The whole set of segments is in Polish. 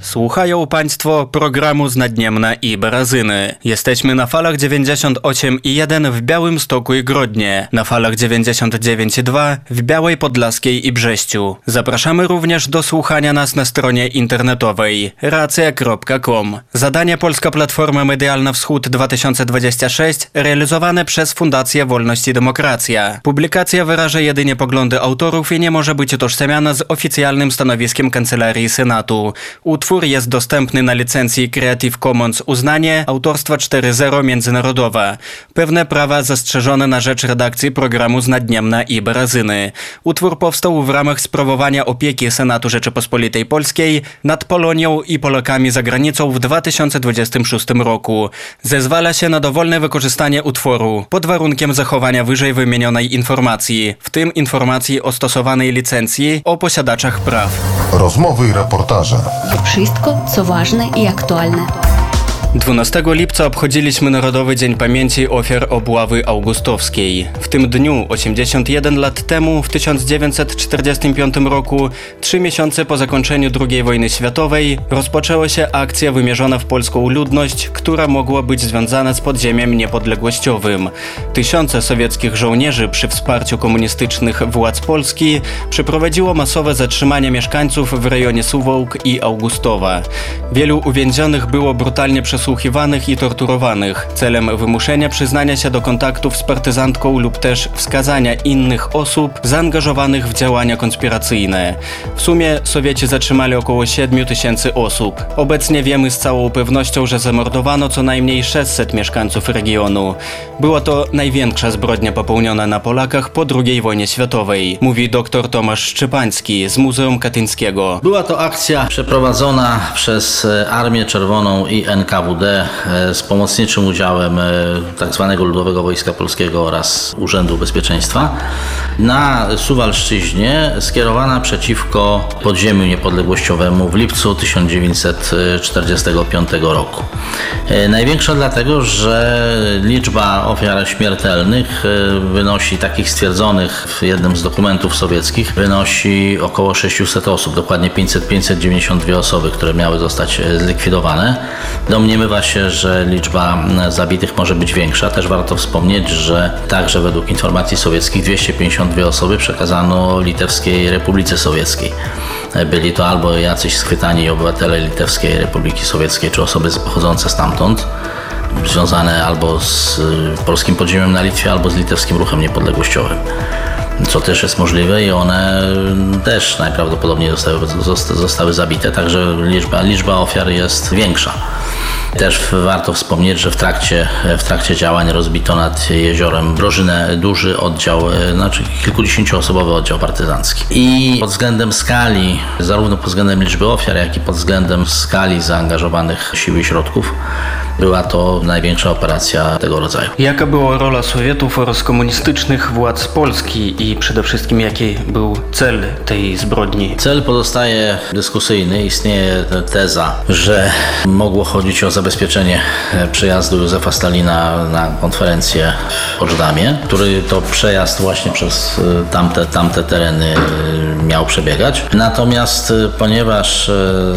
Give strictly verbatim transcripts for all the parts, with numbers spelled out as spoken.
Słuchają Państwo programu z Naddniemna i Barazyny. Jesteśmy na falach dziewięćdziesiąt osiem i jeden w Białymstoku i Grodnie, na falach dziewięćdziesiąt dziewięć i dwa w Białej Podlaskiej i Brześciu. Zapraszamy również do słuchania nas na stronie internetowej racja kropka com. Zadanie Polska Platforma Medialna Wschód dwa tysiące dwudziesty szósty realizowane przez Fundację Wolność i Demokracja. Publikacja wyraża jedynie poglądy autorów i nie może być utożsamiana z oficjalnym stanowiskiem Kancelarii Senatu. Utwór jest dostępny na licencji Creative Commons uznanie autorstwa cztery zero międzynarodowa. Pewne prawa zastrzeżone na rzecz redakcji programu z Naddniemna i Barazyny. Utwór powstał w ramach sprawowania opieki Senatu Rzeczypospolitej Polskiej nad Polonią i Polakami za granicą w dwa tysiące dwudziestym szóstym roku. Zezwala się na dowolne wykorzystanie utworu pod warunkiem zachowania wyżej wymienionej informacji, w tym informacji o stosowanej licencji o posiadaczach praw. Rozmowy i reportaże. Wszystko, co ważne i aktualne. dwunastego lipca obchodziliśmy Narodowy Dzień Pamięci Ofiar Obławy Augustowskiej. W tym dniu, osiemdziesiąt jeden lat temu, w tysiąc dziewięćset czterdziestym piątym roku, trzy miesiące po zakończeniu drugiej wojny światowej, rozpoczęła się akcja wymierzona w polską ludność, która mogła być związana z podziemiem niepodległościowym. Tysiące sowieckich żołnierzy przy wsparciu komunistycznych władz Polski przeprowadziło masowe zatrzymania mieszkańców w rejonie Suwałk i Augustowa. Wielu uwięzionych było brutalnie przesłuchiwanych przesłuchiwanych i torturowanych celem wymuszenia przyznania się do kontaktów z partyzantką lub też wskazania innych osób zaangażowanych w działania konspiracyjne. W sumie Sowieci zatrzymali około siedmiu tysięcy osób. Obecnie wiemy z całą pewnością, że zamordowano co najmniej sześćset mieszkańców regionu. Była to największa zbrodnia popełniona na Polakach po drugiej wojnie światowej, mówi dr Tomasz Szczepański z Muzeum Katyńskiego. Była to akcja przeprowadzona przez Armię Czerwoną i N K W D z pomocniczym udziałem tzw. Ludowego Wojska Polskiego oraz Urzędu Bezpieczeństwa na Suwalszczyźnie, skierowana przeciwko podziemiu niepodległościowemu w lipcu tysiąc dziewięćset czterdziestego piątego roku. Największa dlatego, że liczba ofiar śmiertelnych wynosi, takich stwierdzonych w jednym z dokumentów sowieckich, wynosi około sześćset osób, dokładnie pięćset, pięćset dziewięćdziesiąt dwie osoby, które miały zostać zlikwidowane. Domniemywa się, że liczba zabitych może być większa. Też warto wspomnieć, że także według informacji sowieckich dwieście pięćdziesiąt dwie osoby przekazano Litewskiej Republice Sowieckiej. Byli to albo jacyś schwytani obywatele Litewskiej Republiki Sowieckiej, czy osoby pochodzące stamtąd, związane albo z polskim podziemiem na Litwie, albo z litewskim ruchem niepodległościowym. Co też jest możliwe i one też najprawdopodobniej zostały, zostały zabite, także liczba, liczba ofiar jest większa. Też warto wspomnieć, że w trakcie, w trakcie działań rozbito nad jeziorem Brożynę duży oddział, znaczy kilkudziesięcioosobowy oddział partyzancki. I pod względem skali, zarówno pod względem liczby ofiar, jak i pod względem skali zaangażowanych sił i środków, była to największa operacja tego rodzaju. Jaka była rola Sowietów oraz komunistycznych władz Polski i przede wszystkim jaki był cel tej zbrodni? Cel pozostaje dyskusyjny. Istnieje teza, że mogło chodzić o zabezpieczenie przejazdu Józefa Stalina na konferencję w Poczdamie, który to przejazd właśnie przez tamte, tamte tereny miał przebiegać. Natomiast ponieważ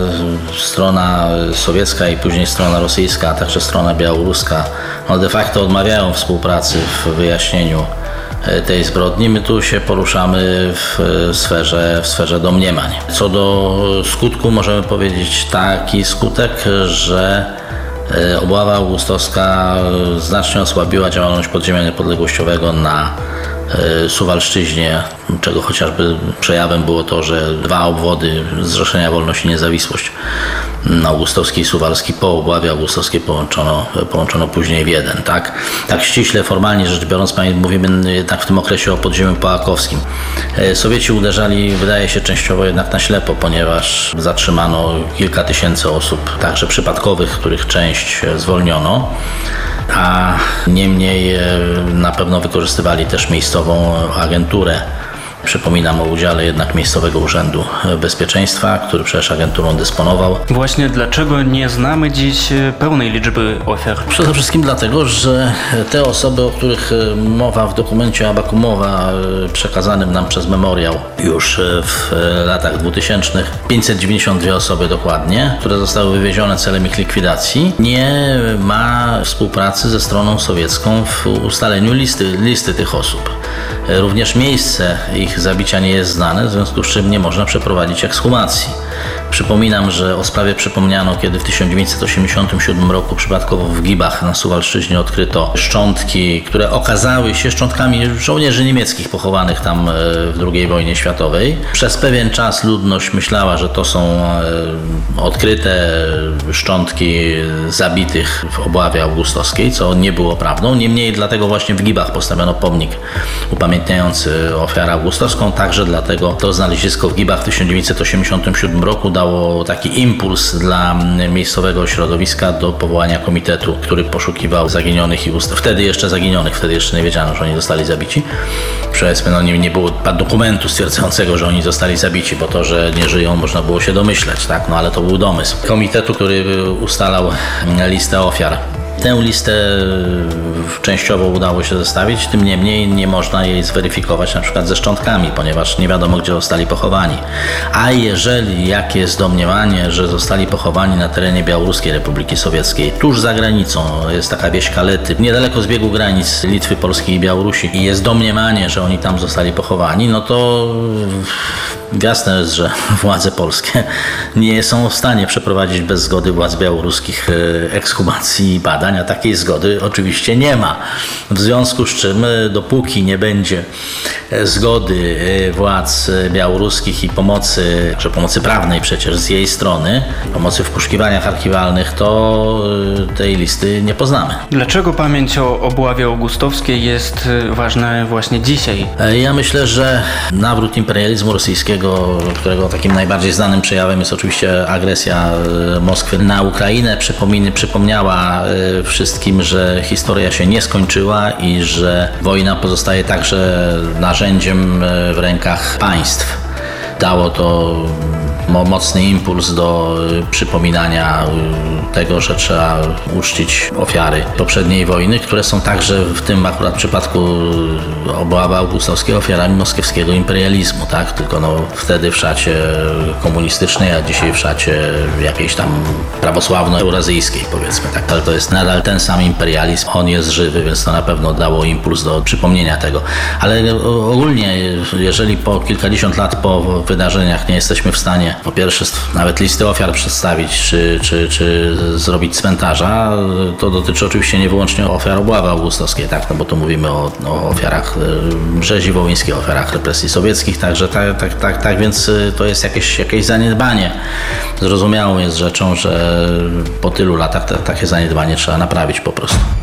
strona sowiecka i później strona rosyjska, a także strona białoruska no de facto odmawiają współpracy w wyjaśnieniu tej zbrodni, my tu się poruszamy w sferze, w sferze domniemań. Co do skutku możemy powiedzieć taki skutek, że obława augustowska znacznie osłabiła działalność podziemia niepodległościowego na Suwalszczyźnie, czego chociażby przejawem było to, że dwa obwody Zrzeszenia Wolność i Niezawisłość, augustowski i suwalski, po obławie augustowskiej połączono, połączono później w jeden. Tak, tak ściśle, formalnie rzecz biorąc, mówimy jednak w tym okresie o podziemiu połakowskim. Sowieci uderzali, wydaje się, częściowo jednak na ślepo, ponieważ zatrzymano kilka tysięcy osób, także przypadkowych, których część zwolniono, a niemniej na pewno wykorzystywali też miejscową agenturę Przypominam o udziale jednak Miejscowego Urzędu Bezpieczeństwa, który przecież agenturą dysponował. Właśnie dlaczego nie znamy dziś pełnej liczby ofiar? Przede wszystkim dlatego, że te osoby, o których mowa w dokumencie Abakumowa przekazanym nam przez Memoriał już w latach dwutysięcznych, pięćset dziewięćdziesiąt dwie osoby dokładnie, które zostały wywiezione celem ich likwidacji, nie ma współpracy ze stroną sowiecką w ustaleniu listy, listy tych osób. Również miejsce ich zabicia nie jest znane, w związku z czym nie można przeprowadzić ekshumacji. Przypominam, że o sprawie przypomniano, kiedy w tysiąc dziewięćset osiemdziesiątym siódmym roku przypadkowo w Gibach na Suwalszczyźnie odkryto szczątki, które okazały się szczątkami żołnierzy niemieckich pochowanych tam w drugiej wojnie światowej. Przez pewien czas ludność myślała, że to są odkryte szczątki zabitych w obławie augustowskiej, co nie było prawdą. Niemniej dlatego właśnie w Gibach postawiono pomnik upamiętniający ofiarę augustowską. Także dlatego to znalezisko w Gibach w tysiąc dziewięćset osiemdziesiątym siódmym roku dało taki impuls dla miejscowego środowiska do powołania komitetu, który poszukiwał zaginionych i ust- wtedy jeszcze zaginionych, wtedy jeszcze nie wiedziano, że oni zostali zabici. Powiedzmy, no nie, nie było dokumentu stwierdzającego, że oni zostali zabici, bo to, że nie żyją, można było się domyśleć, tak? No ale to był domysł komitetu, który ustalał listę ofiar. Tę listę częściowo udało się zestawić, tym niemniej nie można jej zweryfikować na przykład ze szczątkami, ponieważ nie wiadomo, gdzie zostali pochowani. A jeżeli jakie jest domniemanie, że zostali pochowani na terenie Białoruskiej Republiki Sowieckiej, tuż za granicą, jest taka wieś Kalety, niedaleko zbiegu granic Litwy, Polski i Białorusi, i jest domniemanie, że oni tam zostali pochowani, no to jasne jest, że władze polskie nie są w stanie przeprowadzić bez zgody władz białoruskich ekshumacji i badań, a takiej zgody oczywiście nie ma. W związku z czym, dopóki nie będzie zgody władz białoruskich i pomocy, że pomocy prawnej przecież z jej strony, pomocy w poszukiwaniach archiwalnych, to tej listy nie poznamy. Dlaczego pamięć o obławie augustowskiej jest ważna właśnie dzisiaj? Ja myślę, że nawrót imperializmu rosyjskiego, którego takim najbardziej znanym przejawem jest oczywiście agresja Moskwy na Ukrainę, przypomina, przypomniała wszystkim, że historia się nie skończyła i że wojna pozostaje także narzędziem w rękach państw. Dało to mocny impuls do przypominania tego, że trzeba uczcić ofiary poprzedniej wojny, które są także w tym akurat przypadku obławy augustowskiej ofiarami moskiewskiego imperializmu, tak? Tylko no wtedy w szacie komunistycznej, a dzisiaj w szacie jakiejś tam prawosławno-eurazyjskiej, powiedzmy, tak? Ale to jest nadal ten sam imperializm, on jest żywy, więc to na pewno dało impuls do przypomnienia tego. Ale ogólnie, jeżeli po kilkadziesiąt lat po wydarzeniach nie jesteśmy w stanie po pierwsze nawet listy ofiar przedstawić, czy, czy, czy zrobić cmentarza, to dotyczy oczywiście nie wyłącznie ofiar obławy augustowskiej, tak? No bo tu mówimy o, o ofiarach rzezi wołyńskiej, ofiarach represji sowieckich, także tak, tak, tak, tak, więc to jest jakieś, jakieś zaniedbanie. Zrozumiałą jest rzeczą, że po tylu latach te, takie zaniedbanie trzeba naprawić po prostu.